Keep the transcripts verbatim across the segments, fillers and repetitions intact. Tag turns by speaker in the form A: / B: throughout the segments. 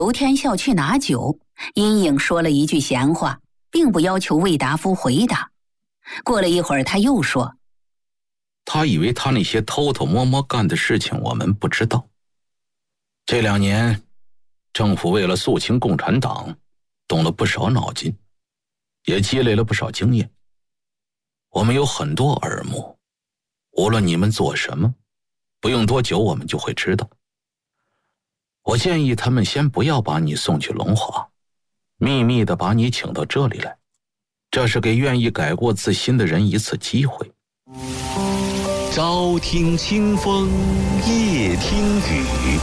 A: 刘天笑去拿酒，阴影说了一句闲话，并不要求魏达夫回答。过了一会儿，他又说：
B: 他以为他那些偷偷摸摸干的事情我们不知道。这两年政府为了肃清共产党动了不少脑筋，也积累了不少经验。我们有很多耳目，无论你们做什么，不用多久我们就会知道。我建议他们先不要把你送去龙华，秘密地把你请到这里来，这是给愿意改过自新的人一次机会。
C: 朝听清风，夜听雨，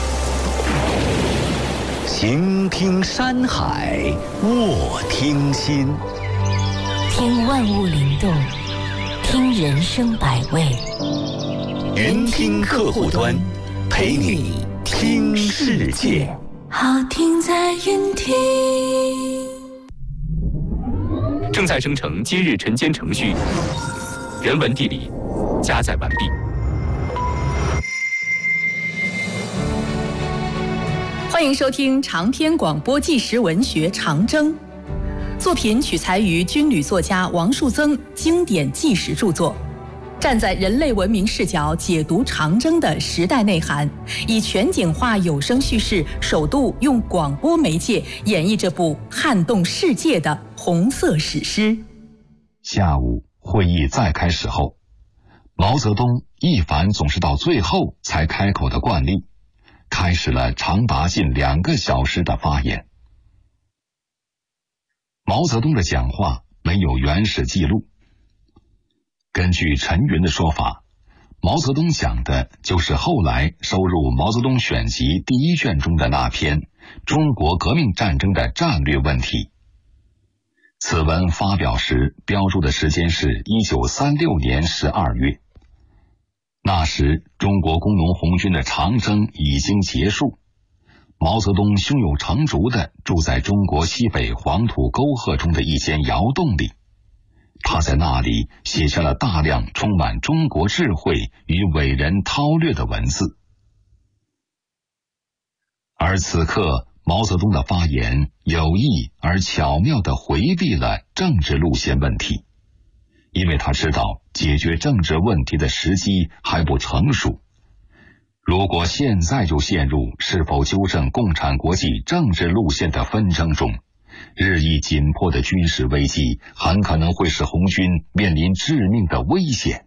C: 行听山海，卧听心。
D: 听万物灵动，听人生百味。
C: 云听客户端，陪你听世界。
D: 好听在云听。
E: 正在生成今日晨间程序，人文地理加载完毕。
F: 欢迎收听长篇广播纪实文学《长征》，作品取材于军旅作家王树增经典纪实著作，站在人类文明视角解读长征的时代内涵，以全景化有声叙事，首度用广播媒介演绎这部撼动世界的红色史诗。
G: 下午会议再开始后，毛泽东一反总是到最后才开口的惯例，开始了长达近两个小时的发言。毛泽东的讲话没有原始记录，根据陈云的说法，毛泽东讲的就是后来收入《毛泽东选集》第一卷中的那篇《中国革命战争的战略问题》。此文发表时标注的时间是一九三六年十二月。那时中国工农红军的长征已经结束，毛泽东胸有成竹地住在中国西北黄土沟壑中的一间窑洞里，他在那里写下了大量充满中国智慧与伟人韬略的文字。而此刻毛泽东的发言有意而巧妙地回避了政治路线问题，因为他知道解决政治问题的时机还不成熟。如果现在就陷入是否纠正共产国际政治路线的纷争中，日益紧迫的军事危机很可能会使红军面临致命的危险。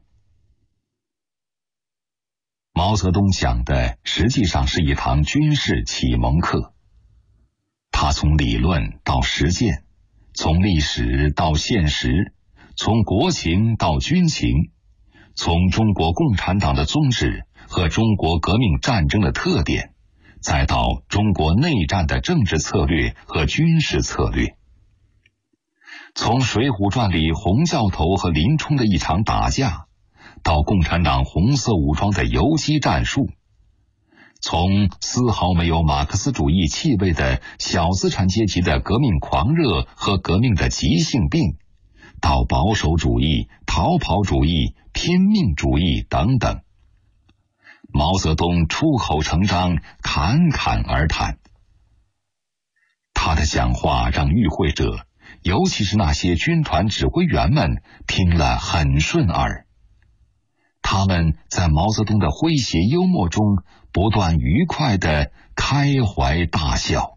G: 毛泽东讲的实际上是一堂军事启蒙课，他从理论到实践，从历史到现实，从国情到军情，从中国共产党的宗旨和中国革命战争的特点，再到中国内战的政治策略和军事策略，从《水浒传》里洪教头和林冲的一场打架，到共产党红色武装的游击战术，从丝毫没有马克思主义气味的小资产阶级的革命狂热和革命的急性病，到保守主义、逃跑主义、拼命主义等等，毛泽东出口成章，侃侃而谈。他的讲话让与会者，尤其是那些军团指挥员们听了很顺耳。他们在毛泽东的诙谐幽默中不断愉快地开怀大笑。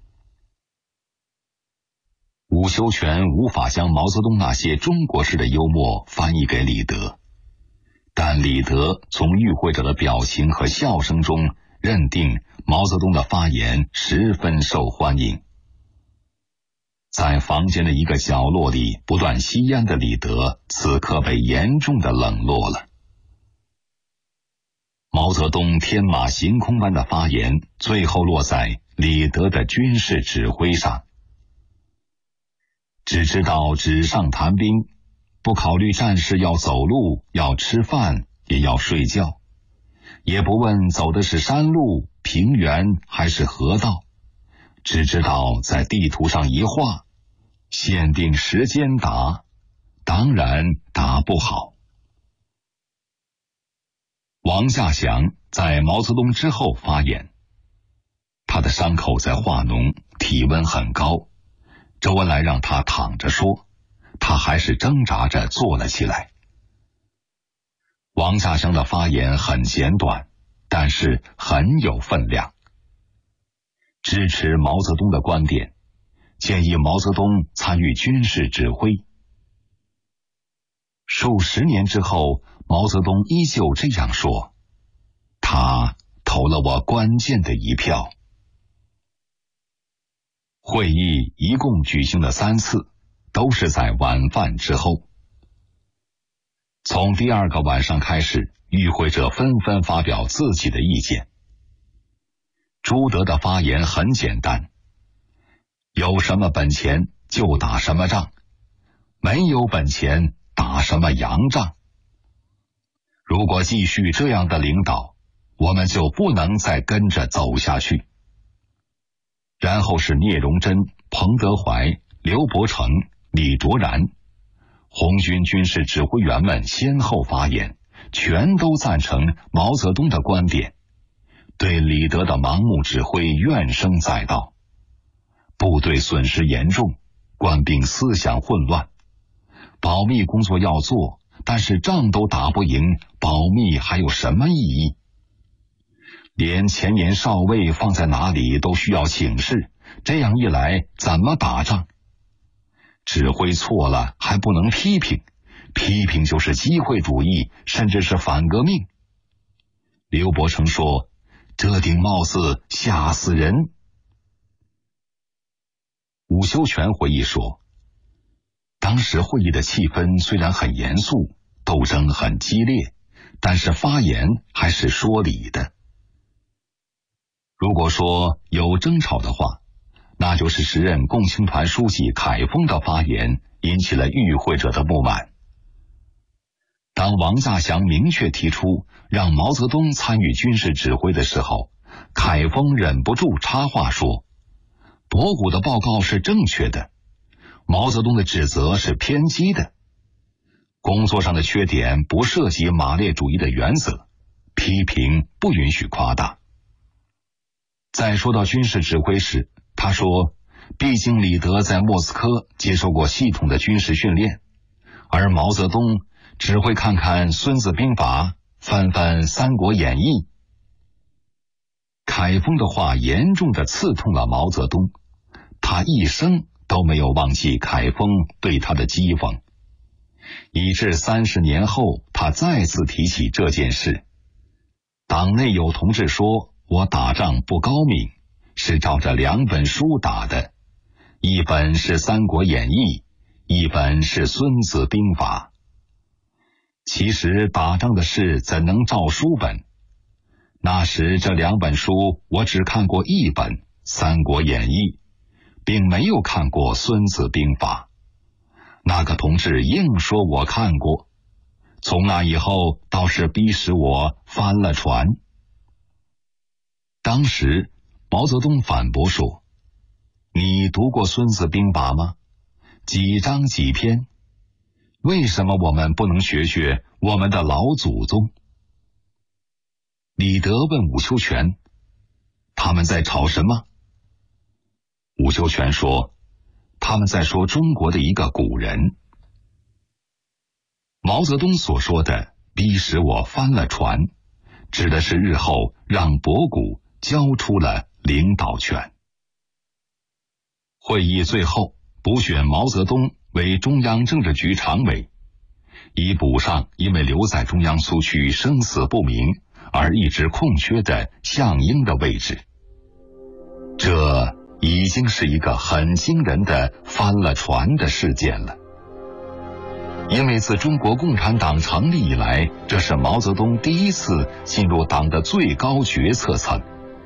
G: 伍修权无法将毛泽东那些中国式的幽默翻译给李德，但李德从与会者的表情和笑声中认定毛泽东的发言十分受欢迎。在房间的一个角落里不断吸烟的李德此刻被严重的冷落了。毛泽东天马行空般的发言最后落在李德的军事指挥上，只知道纸上谈兵，不考虑战士要走路，要吃饭，也要睡觉，也不问走的是山路、平原还是河道，只知道在地图上一画，限定时间打，当然打不好。王稼祥在毛泽东之后发言，他他的伤口在化脓，体温很高。周恩来让他躺着说，他还是挣扎着坐了起来。王稼祥的发言很简短，但是很有分量。支持毛泽东的观点，建议毛泽东参与军事指挥。数十年之后，毛泽东依旧这样说，他投了我关键的一票。会议一共举行了三次，都是在晚饭之后。从第二个晚上开始，与会者纷纷发表自己的意见。朱德的发言很简单，有什么本钱就打什么仗，没有本钱打什么洋仗。如果继续这样的领导，我们就不能再跟着走下去。然后是聂荣臻、彭德怀、刘伯承、李卓然，红军军事指挥员们先后发言，全都赞成毛泽东的观点，对李德的盲目指挥怨声载道。部队损失严重，官兵思想混乱，保密工作要做，但是仗都打不赢，保密还有什么意义？连前沿哨位放在哪里都需要请示，这样一来怎么打仗？指挥错了还不能批评，批评就是机会主义，甚至是反革命。刘伯承说，这顶帽子吓死人。伍修权回忆说，当时会议的气氛虽然很严肃，斗争很激烈，但是发言还是说理的。如果说有争吵的话，那就是时任共青团书记凯丰的发言引起了与会者的不满。当王稼祥明确提出让毛泽东参与军事指挥的时候，凯丰忍不住插话说，博古的报告是正确的，毛泽东的指责是偏激的，工作上的缺点不涉及马列主义的原则，批评不允许夸大。在说到军事指挥时，他说，毕竟李德在莫斯科接受过系统的军事训练，而毛泽东只会看看《孙子兵法》，翻翻《三国演义》。凯丰的话严重地刺痛了毛泽东，他一生都没有忘记凯丰对他的讥讽，以致三十年后他再次提起这件事。党内有同志说，我打仗不高明，是照着两本书打的，一本是《三国演义》，一本是《孙子兵法》。其实打仗的事怎能照书本？那时这两本书我只看过一本《三国演义》，并没有看过《孙子兵法》。那个同志硬说我看过，从那以后倒是逼使我翻了船。当时毛泽东反驳说，你读过《孙子兵法》吗？几章几篇？为什么我们不能学学我们的老祖宗？李德问伍修权，他们在吵什么？伍修权说，他们在说中国的一个古人。毛泽东所说的逼使我翻了船，指的是日后让博古交出了领导权。会议最后补选毛泽东为中央政治局常委，以补上因为留在中央苏区生死不明而一直空缺的项英的位置。这已经是一个很惊人的翻了船的事件了。因为自中国共产党成立以来，这是毛泽东第一次进入党的最高决策层。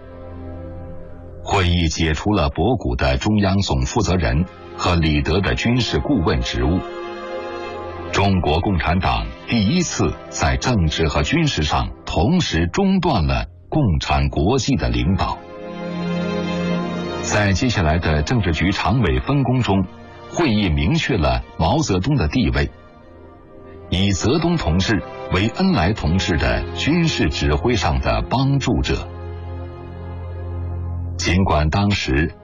G: 会议解除了博古的中央总负责人和李德的军事顾问职务。中国共产党第一次在政治和军事上同时中断了共产国际的领导。在接下来的政治局常委分工中，会议明确了毛泽东的地位，以泽东同志为恩来同志的军事指挥上的帮助者。 尽管当时